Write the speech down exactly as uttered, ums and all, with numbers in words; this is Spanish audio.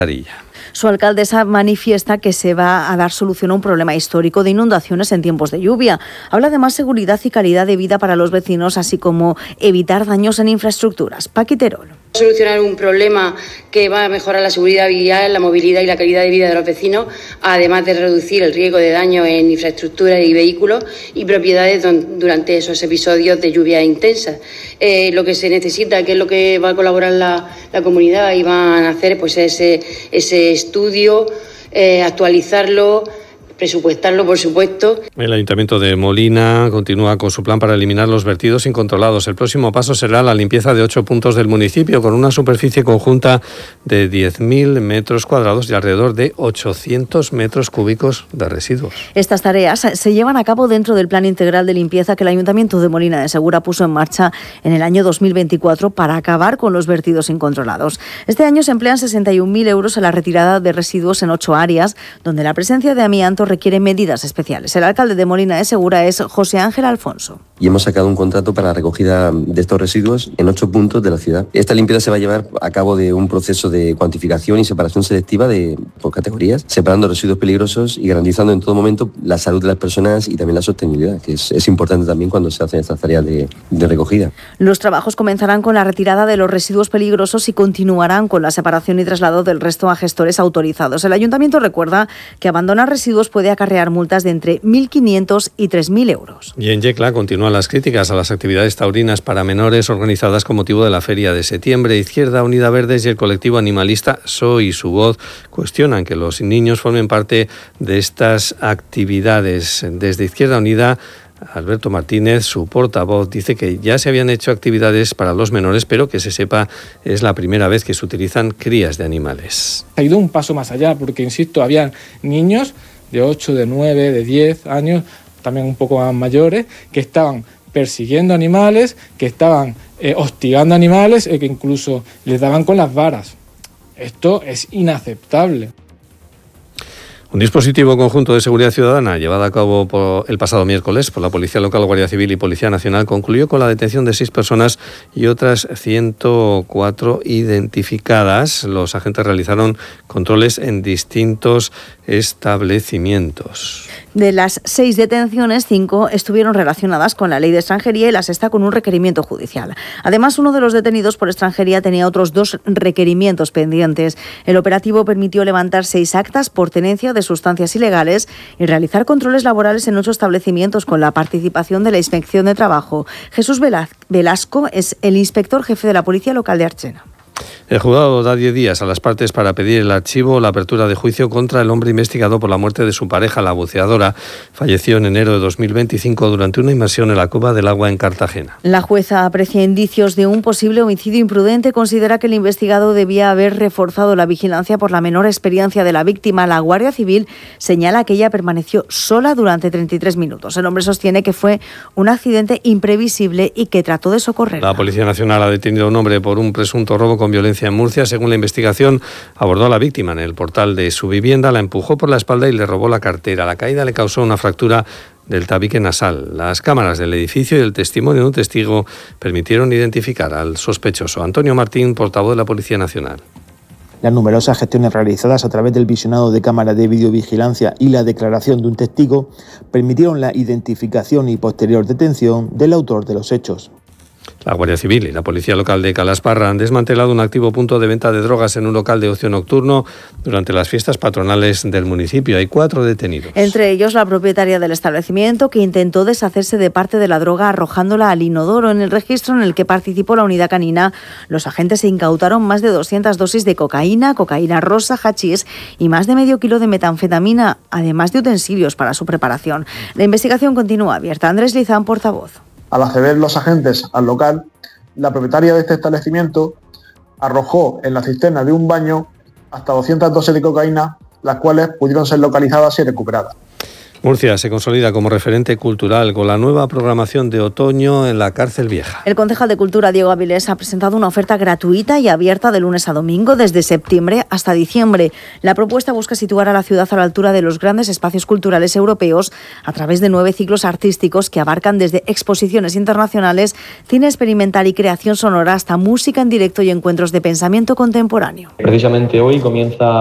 Su alcaldesa manifiesta que se va a dar solución a un problema histórico de inundaciones en tiempos de lluvia. Habla de más seguridad y calidad de vida para los vecinos, así como evitar daños en infraestructuras. Paqui Terol. Solucionar un problema que va a mejorar la seguridad vial, la movilidad y la calidad de vida de los vecinos, además de reducir el riesgo de daño en infraestructuras y vehículos y propiedades durante esos episodios de lluvia intensa. Eh, lo que se necesita, que es lo que va a colaborar la, la comunidad y van a hacer, pues ese, ese estudio, eh, actualizarlo, presupuestarlo, por supuesto. El Ayuntamiento de Molina continúa con su plan para eliminar los vertidos incontrolados. El próximo paso será la limpieza de ocho puntos del municipio, con una superficie conjunta de diez mil metros cuadrados y alrededor de ochocientos metros cúbicos de residuos. Estas tareas se llevan a cabo dentro del plan integral de limpieza que el Ayuntamiento de Molina de Segura puso en marcha en el año dos mil veinticuatro para acabar con los vertidos incontrolados. Este año se emplean sesenta y un mil euros en la retirada de residuos en ocho áreas, donde la presencia de amianto requiere medidas especiales. El alcalde de Molina de Segura es José Ángel Alfonso. Y hemos sacado un contrato para la recogida de estos residuos en ocho puntos de la ciudad. Esta limpieza se va a llevar a cabo de un proceso de cuantificación y separación selectiva de, por categorías, separando residuos peligrosos y garantizando en todo momento la salud de las personas y también la sostenibilidad, que es, es importante también cuando se hacen estas tareas de, de recogida. Los trabajos comenzarán con la retirada de los residuos peligrosos y continuarán con la separación y traslado del resto a gestores autorizados. El Ayuntamiento recuerda que abandonar residuos puede acarrear multas de entre mil quinientos y tres mil euros. Y en Yecla continúan las críticas a las actividades taurinas para menores organizadas con motivo de la Feria de Septiembre. Izquierda Unida Verdes y el colectivo animalista Soy Su Voz cuestionan que los niños formen parte de estas actividades. Desde Izquierda Unida, Alberto Martínez, su portavoz, dice que ya se habían hecho actividades para los menores, pero que se sepa es la primera vez que se utilizan crías de animales. Ha ido un paso más allá, porque, insisto, había niños de ocho, de nueve, de diez años, también un poco más mayores, que estaban persiguiendo animales, que estaban eh, hostigando animales y que incluso les daban con las varas. Esto es inaceptable. Un dispositivo conjunto de seguridad ciudadana llevado a cabo por el pasado miércoles por la Policía Local, Guardia Civil y Policía Nacional concluyó con la detención de seis personas y otras ciento cuatro identificadas. Los agentes realizaron controles en distintos establecimientos. De las seis detenciones, cinco estuvieron relacionadas con la ley de extranjería y la sexta con un requerimiento judicial. Además, uno de los detenidos por extranjería tenía otros dos requerimientos pendientes. El operativo permitió levantar seis actas por tenencia de sustancias ilegales y realizar controles laborales en ocho establecimientos con la participación de la Inspección de Trabajo. Jesús Velasco es el inspector jefe de la Policía Local de Archena. El juzgado da diez días a las partes para pedir el archivo o la apertura de juicio contra el hombre investigado por la muerte de su pareja, la buceadora. Falleció en enero de dos mil veinticinco durante una inmersión en la cueva del agua en Cartagena. La jueza aprecia indicios de un posible homicidio imprudente. Considera que el investigado debía haber reforzado la vigilancia por la menor experiencia de la víctima. La Guardia Civil señala que ella permaneció sola durante treinta y tres minutos. El hombre sostiene que fue un accidente imprevisible y que trató de socorrerla. La Policía Nacional ha detenido a un hombre por un presunto robo con violencia en Murcia. Según la investigación, abordó a la víctima en el portal de su vivienda, la empujó por la espalda y le robó la cartera. La caída le causó una fractura del tabique nasal. Las cámaras del edificio y el testimonio de un testigo permitieron identificar al sospechoso. Antonio Martín, portavoz de la Policía Nacional. Las numerosas gestiones realizadas a través del visionado de cámaras de videovigilancia y la declaración de un testigo permitieron la identificación y posterior detención del autor de los hechos. La Guardia Civil y la Policía Local de Calasparra han desmantelado un activo punto de venta de drogas en un local de ocio nocturno durante las fiestas patronales del municipio. Hay cuatro detenidos. Entre ellos la propietaria del establecimiento, que intentó deshacerse de parte de la droga arrojándola al inodoro. En el registro en el que participó la unidad canina, los agentes se incautaron más de doscientas dosis de cocaína, cocaína rosa, hachís y más de medio kilo de metanfetamina, además de utensilios para su preparación. La investigación continúa abierta. Andrés Lizán, portavoz. Al acceder los agentes al local, la propietaria de este establecimiento arrojó en la cisterna de un baño hasta doscientas dosis de cocaína, las cuales pudieron ser localizadas y recuperadas. Murcia se consolida como referente cultural con la nueva programación de otoño en la Cárcel Vieja. El concejal de Cultura, Diego Avilés, ha presentado una oferta gratuita y abierta de lunes a domingo desde septiembre hasta diciembre. La propuesta busca situar a la ciudad a la altura de los grandes espacios culturales europeos a través de nueve ciclos artísticos que abarcan desde exposiciones internacionales, cine experimental y creación sonora hasta música en directo y encuentros de pensamiento contemporáneo. Precisamente hoy comienza